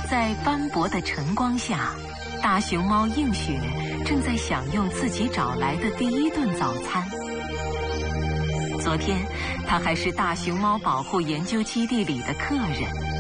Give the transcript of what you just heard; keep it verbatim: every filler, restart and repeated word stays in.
在斑驳的晨光下，大熊猫映雪正在享用自己找来的第一顿早餐。昨天，它还是大熊猫保护研究基地里的客人。